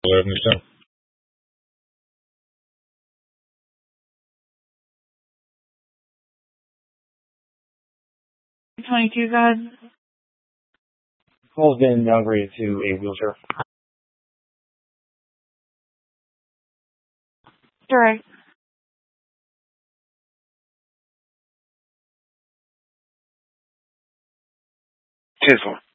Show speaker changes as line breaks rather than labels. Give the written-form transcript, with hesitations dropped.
Michelle.
22, God.
Cole's been downgraded to a wheelchair.
Direct.
10-4.